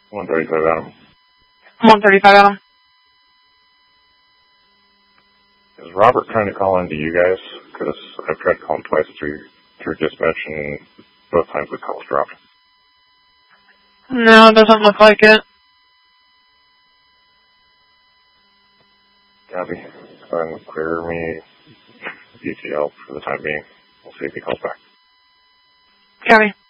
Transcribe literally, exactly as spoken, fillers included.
one thirty-five Adam. one thirty-five Adam. Is Robert trying to call into you guys? Because I've tried calling twice through through dispatch, and both times the calls dropped. No, it doesn't look like it. Copy. Go ahead and clear me D T L for the time being. We'll see if he calls back. Copy.